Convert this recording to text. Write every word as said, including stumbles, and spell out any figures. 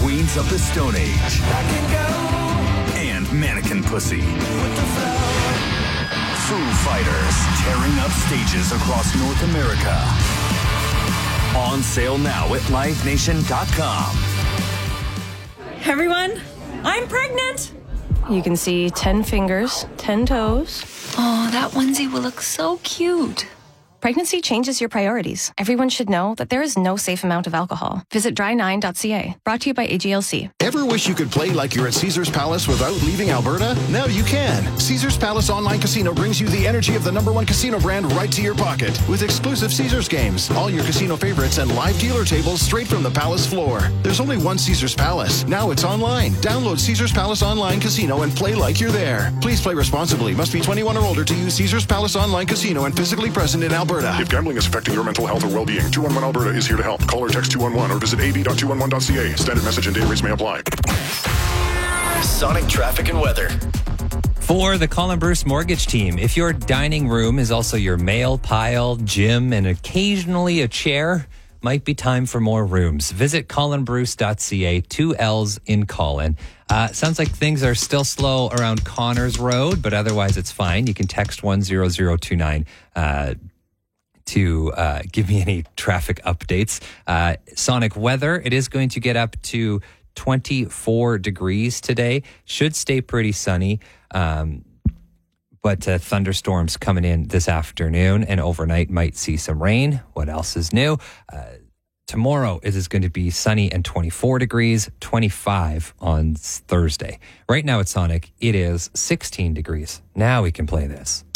Queens of the Stone Age, and Mannequin Pussy. Foo Fighters tearing up stages across North America. On sale now at live nation dot com. Everyone, I'm pregnant. You can see ten fingers, ten toes. Oh, that onesie will look so cute. Pregnancy changes your priorities. Everyone should know that there is no safe amount of alcohol. Visit dry nine dot c a. Brought to you by A G L C. Ever wish you could play like you're at Caesars Palace without leaving Alberta? Now you can. Caesars Palace Online Casino brings you the energy of the number one casino brand right to your pocket with exclusive Caesars games, all your casino favorites, and live dealer tables straight from the Palace floor. There's only one Caesars Palace. Now it's online. Download Caesars Palace Online Casino and play like you're there. Please play responsibly. Must be twenty-one or older to use Caesars Palace Online Casino and physically present in Alberta. If gambling is affecting your mental health or well-being, two one one Alberta is here to help. Call or text two one one or visit a b dot two one one dot c a. Standard message and data rates may apply. Sonic traffic and weather. For the Colin Bruce Mortgage Team, if your dining room is also your mail pile, gym, and occasionally a chair, might be time for more rooms. Visit colin bruce dot c a, two L's in Colin. Uh, sounds like things are still slow around Connors Road, but otherwise it's fine. You can text one zero zero two nine uh, to uh, give me any traffic updates. Uh, Sonic weather, it is going to get up to twenty-four degrees today. Should stay pretty sunny. Um, but uh, thunderstorms coming in this afternoon and overnight might see some rain. What else is new? Uh, tomorrow it is going to be sunny and twenty-four degrees, twenty-five on Thursday. Right now at Sonic, it is sixteen degrees. Now we can play this.